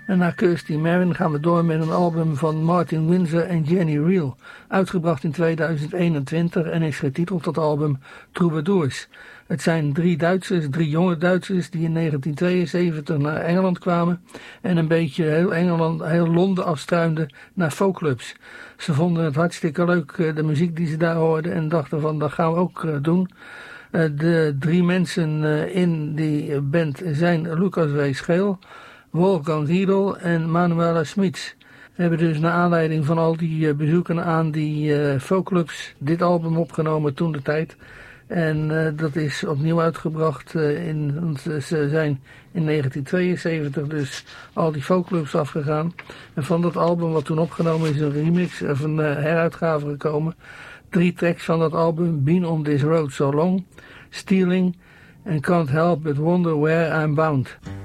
En na Kirsty Marin gaan we door met een album van Martin Windsor en Jenny Reel, uitgebracht in 2021 en is getiteld dat album Troubadours. Het zijn drie jonge Duitsers die in 1972 naar Engeland kwamen en een beetje heel Londen afstruinden naar folkclubs. Ze vonden het hartstikke leuk, de muziek die ze daar hoorden, en dachten van dat gaan we ook doen. De drie mensen in die band zijn Lucas W. Scheel, Wolfgang Riedel en Manuela Smits. We hebben dus naar aanleiding van al die bezoeken aan die folkclubs dit album opgenomen toen de tijd. En dat is opnieuw uitgebracht, want ze zijn in 1972 dus al die folkclubs afgegaan. En van dat album wat toen opgenomen is een remix of een heruitgave gekomen. 3 tracks van dat album: Been on This Road So Long, Stealing en Can't Help But Wonder Where I'm Bound.